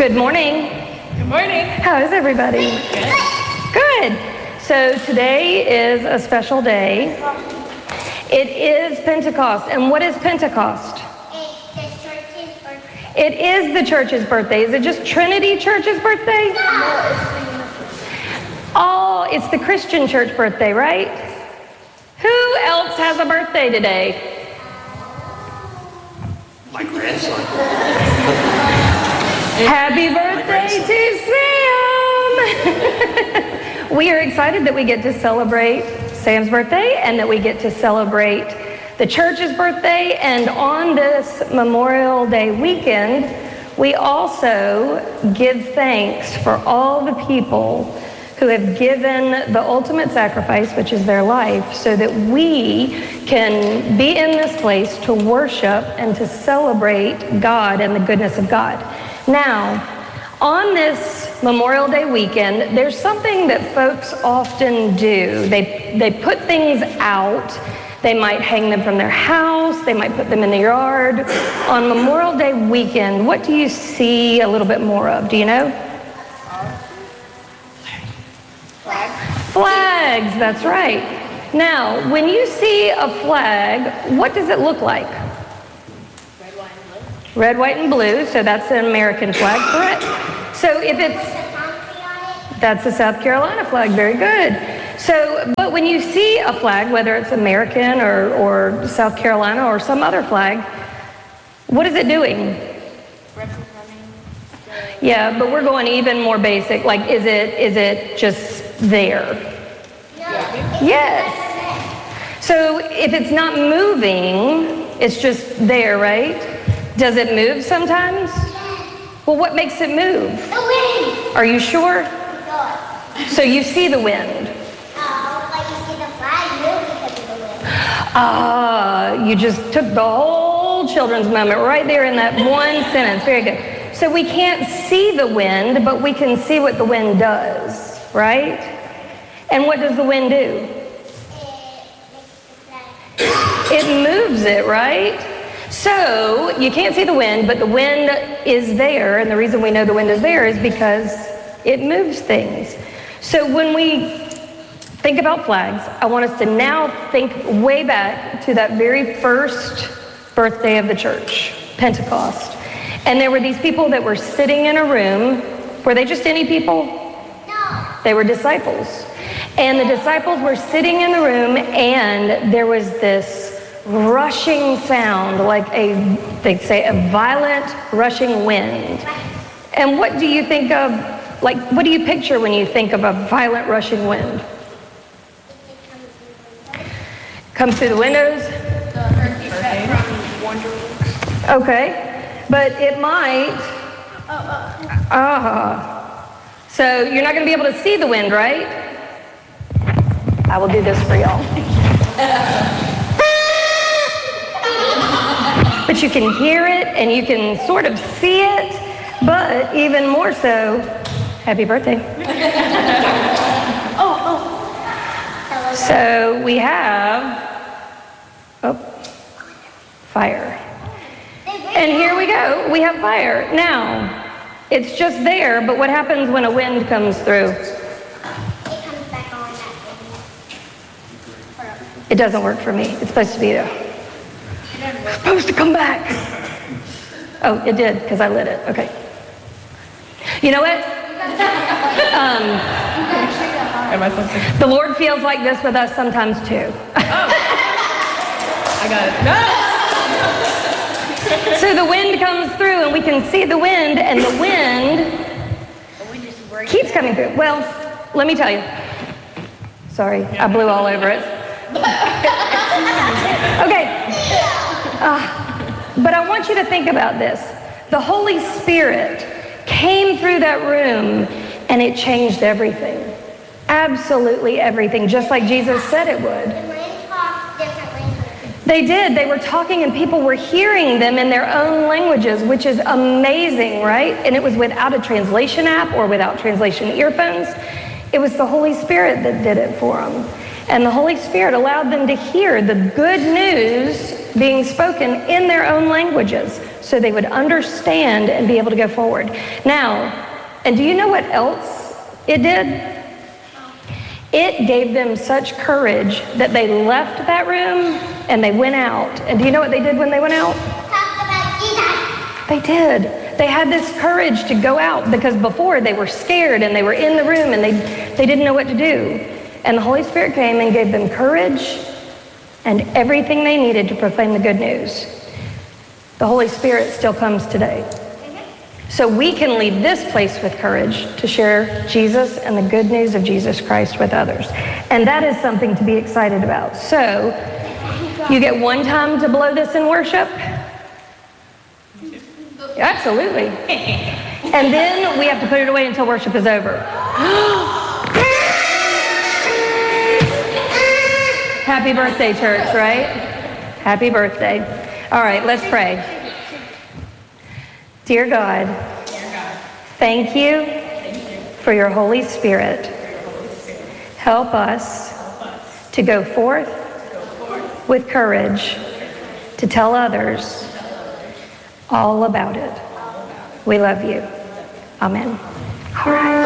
Good morning. Good morning. How is everybody? Good. So today is a special day. It is Pentecost. And what is Pentecost? It's the church's birthday. It is the church's birthday. Is it just Trinity Church's birthday? Oh, it's the Christian church birthday, right? Who else has a birthday today? My grandson. Happy birthday to Sam! We are excited that we get to celebrate Sam's birthday and that we get to celebrate the church's birthday. And on this Memorial Day weekend, we also give thanks for all the people who have given the ultimate sacrifice, which is their life, so that we can be in this place to worship and to celebrate God and the goodness of God. Now, on this Memorial Day weekend, there's something that folks often do. They put things out. They might hang them from their house. They might put them in the yard. On Memorial Day weekend, what do you see a little bit more of? Do you know? Flags, that's right. Now, when you see a flag, what does it look like? Red, white, and blue. So that's an American flag, correct? So if it's, that's the South Carolina flag, very good. So, but when you see a flag, whether it's American or South Carolina or some other flag, what is it doing? Yeah, but we're going even more basic. Like, is it just there? Yes. So if it's not moving, it's just there, right? Does it move sometimes? Well, what makes it move? The wind. Are you sure? No. So you see the wind. Like you see the flag move because of the wind. You just took the whole children's moment right there in that one sentence. Very good. So we can't see the wind, but we can see what the wind does, right? And what does the wind do? It moves it, right? So you can't see the wind, but the wind is there. And the reason we know the wind is there is because it moves things. So when we think about flags, I want us to now think way back to that very first birthday of the church, Pentecost. And there were these people that were sitting in a room. Were they just any people? No. They were disciples. And the disciples were sitting in the room, and there was this rushing sound, like they'd say a violent rushing wind. And what do you think of, like, what do you picture when you think of a violent rushing wind? Comes through the windows? Okay. But it might. So you're not going to be able to see the wind, right? I will do this for y'all. But you can hear it and you can sort of see it, but even more so, happy birthday. So we have, fire. And here we go, we have fire. Now, it's just there, but what happens when a wind comes through? It comes back on that thing. It doesn't work for me. It's supposed to be there. It's supposed to come back. Oh, it did, because I lit it. Okay. You know what? Am I supposed to? The Lord feels like this with us sometimes too. I got it. No! So the wind comes through and we can see the wind, and the wind keeps coming through. Well, let me tell you. Sorry, I blew all over it. Okay. But I want you to think about this. The Holy Spirit came through that room and it changed everything. Absolutely everything, just like Jesus said it would. The wind talks different languages. They did. They were talking and people were hearing them in their own languages, which is amazing, right? And it was without a translation app or without translation earphones. It was the Holy Spirit that did it for them. And the Holy Spirit allowed them to hear the good news being spoken in their own languages. so they would understand and be able to go forward. Now, and do you know what else it did? It gave them such courage that they left that room and they went out. And do you know what they did when they went out? Talk about Jesus. They did. They had this courage to go out because before they were scared and they were in the room and they didn't know what to do. And the Holy Spirit came and gave them courage and everything they needed to proclaim the good news. The Holy Spirit still comes today. So we can leave this place with courage to share Jesus and the good news of Jesus Christ with others. And that is something to be excited about. So you get one time to blow this in worship. Absolutely. And then we have to put it away until worship is over. Happy birthday, church, right? Happy birthday. All right, let's pray. Dear God, thank you for your Holy Spirit. Help us to go forth with courage to tell others all about it. We love you. Amen. All right.